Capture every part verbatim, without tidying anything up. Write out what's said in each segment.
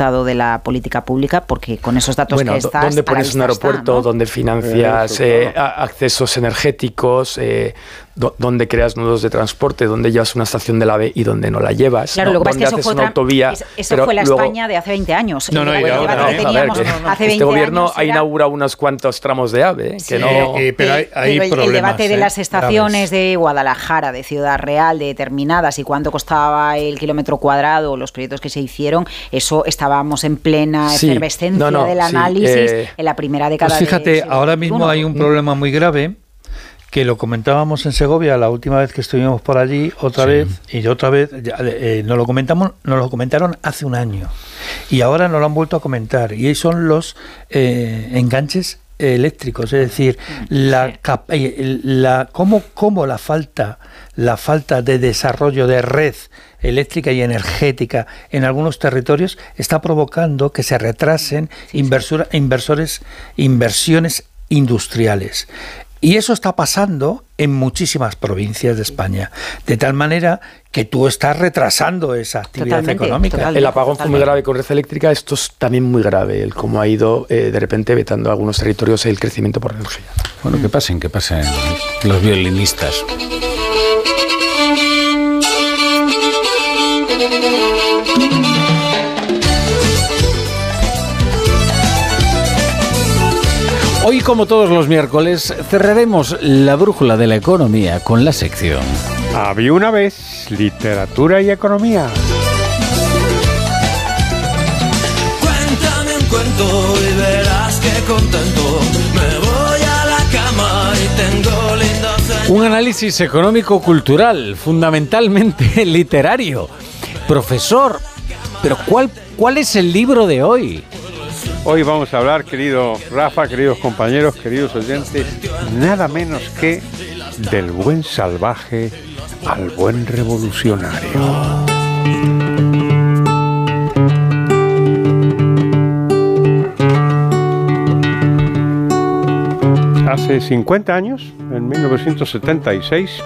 resultado de la política pública, porque con esos datos bueno, que estás... ¿dónde pones un aeropuerto? ¿no? ¿Dónde financias Eso, eh, claro. accesos energéticos? Eh, do, ¿Dónde creas nudos de transporte? ¿Dónde llevas una estación del AVE y dónde no la llevas? Claro, ¿no? lo que pasa es que ¿Dónde eso haces fue, una otra, autovía? eso, eso Pero fue la luego, España de hace veinte años. No, no, el y ahora, debate ¿eh? que A ver, teníamos que hace veinte este gobierno años ha era- inaugurado unos cuantos tramos de AVE, ¿eh? que Sí, no... eh, pero hay- hay el, el problemas, debate de ¿eh? las estaciones Graves. de Guadalajara, de Ciudad Real, de determinadas y cuánto costaba el kilómetro cuadrado, los proyectos que se hicieron, eso estábamos en plena Sí, efervescencia no, no, del sí, análisis eh, en la primera década Pues del fíjate, siglo ahora veintiuno. mismo hay un problema muy grave que lo comentábamos en Segovia la última vez que estuvimos por allí, otra Sí. vez y otra vez, ya, eh, nos lo comentamos, nos lo comentaron hace un año y ahora nos lo han vuelto a comentar, y son los eh, enganches eléctricos, es decir, la, cap- eh, la cómo, cómo la falta la falta de desarrollo de red eléctrica y energética en algunos territorios está provocando que se retrasen inversora- inversores inversiones industriales. Y eso está pasando en muchísimas provincias de España, de tal manera que tú estás retrasando esa actividad Totalmente, económica. totalmente. El apagón fue muy Totalmente. grave con red eléctrica, esto es también muy grave, el cómo ha ido eh, de repente vetando a algunos territorios el crecimiento por energía. Bueno, que pasen, que pasen los violinistas. Hoy, como todos los miércoles, cerraremos la brújula de la economía con la sección. Había una vez literatura y economía. Cuéntame un cuento y verás que contento. Me voy a la cama y tengo lindos sueños. Un análisis económico-cultural, fundamentalmente literario. Profesor, ¿pero cuál, cuál es el libro de hoy? Hoy vamos a hablar, querido Rafa, queridos compañeros, queridos oyentes, nada menos que del buen salvaje al buen revolucionario. Hace cincuenta años, en mil novecientos setenta y seis,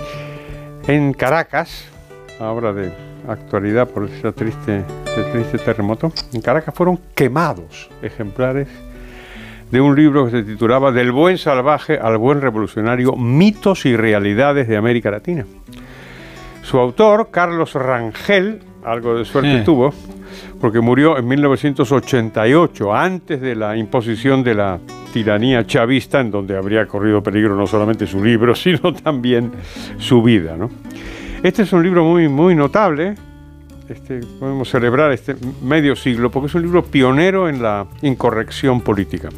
en Caracas, ahora de actualidad por ese triste, ese triste terremoto, en Caracas fueron quemados ejemplares de un libro que se titulaba Del buen salvaje al buen revolucionario, mitos y realidades de América Latina. Su autor, Carlos Rangel, algo de suerte Eh. tuvo, porque murió en mil novecientos ochenta y ocho, antes de la imposición de la tiranía chavista, en donde habría corrido peligro no solamente su libro, sino también su vida, ¿no? Este es un libro muy, muy notable. Este, podemos celebrar este medio siglo porque es un libro pionero en la incorrección política.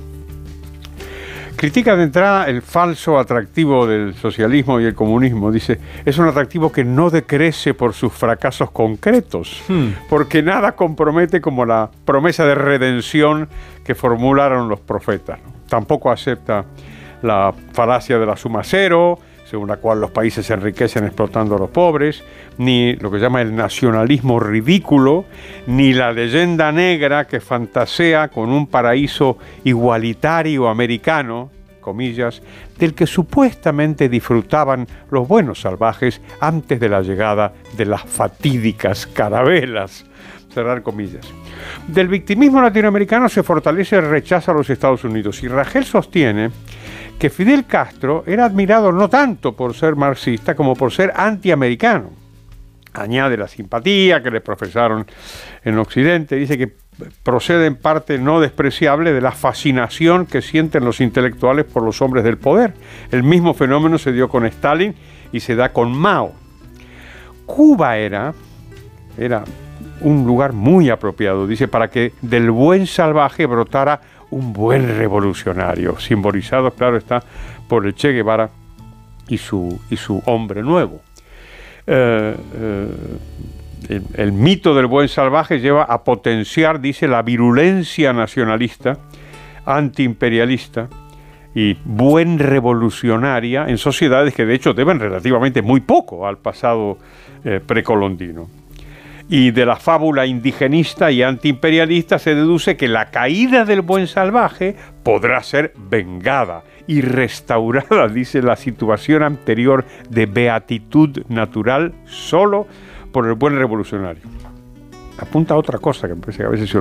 Critica de entrada el falso atractivo del socialismo y el comunismo. Dice, es un atractivo que no decrece por sus fracasos concretos, hmm. porque nada compromete como la promesa de redención que formularon los profetas, ¿no? Tampoco acepta la falacia de la suma cero, según la cual los países se enriquecen explotando a los pobres, ni lo que llama el nacionalismo ridículo, ni la leyenda negra que fantasea con un paraíso igualitario americano, comillas, del que supuestamente disfrutaban los buenos salvajes antes de la llegada de las fatídicas carabelas. Cerrar comillas. Del victimismo latinoamericano se fortalece el rechazo a los Estados Unidos, y Rangel sostiene que Fidel Castro era admirado no tanto por ser marxista como por ser antiamericano. Añade la simpatía que le profesaron en Occidente. Dice que procede en parte no despreciable de la fascinación que sienten los intelectuales por los hombres del poder. El mismo fenómeno se dio con Stalin y se da con Mao. Cuba era, era un lugar muy apropiado, dice, para que del buen salvaje brotara un buen revolucionario, simbolizado, claro está, por el Che Guevara y su, y su hombre nuevo. Eh, eh, el, el mito del buen salvaje lleva a potenciar, dice, la virulencia nacionalista, antiimperialista y buen revolucionaria en sociedades que de hecho deben relativamente muy poco al pasado eh, precolombino. Y de la fábula indigenista y antiimperialista se deduce que la caída del buen salvaje podrá ser vengada y restaurada, dice, la situación anterior de beatitud natural solo por el buen revolucionario. Apunta a otra cosa que me parece que a veces se